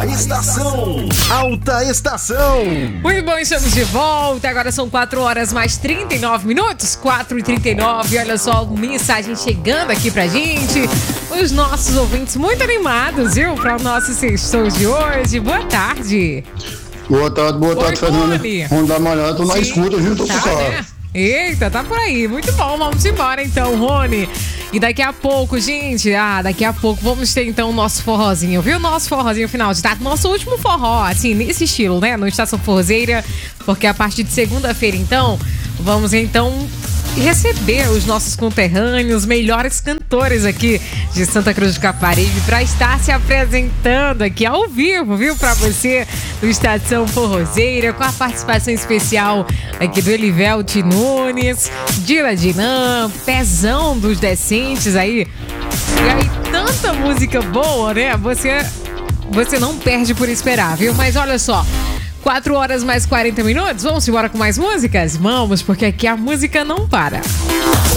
Alta Estação. Alta Estação. Muito bom, estamos de volta. Agora são 4 horas mais 39 minutos. 4h39. Olha só, mensagem chegando aqui pra gente. Os nossos ouvintes muito animados, viu? Para o nosso sextou de hoje. Boa tarde. Boa tarde, Fernanda. Vamos dar uma olhada, tô na escuta, viu? Tô com né? Eita, tá por aí. Muito bom, vamos embora então, Rony. E daqui a pouco, gente, daqui a pouco vamos ter então o nosso forrozinho, viu? Nosso forrozinho final de tarde, nosso último forró, assim, nesse estilo, né? No Estação Forrozeira, porque a partir de segunda-feira, então, vamos então receber os nossos conterrâneos, melhores cantores aqui de Santa Cruz do Caparibe para estar se apresentando aqui ao vivo, viu? Para você do Estação Forrozeira, com a participação especial aqui do Elivelti Nunes, Dila Dinam, Pezão dos Decentes aí. E aí, tanta música boa, né? Você não perde por esperar, viu? Mas olha só, 4 horas mais 40 minutos, vamos embora com mais músicas? Vamos, porque aqui a música não para.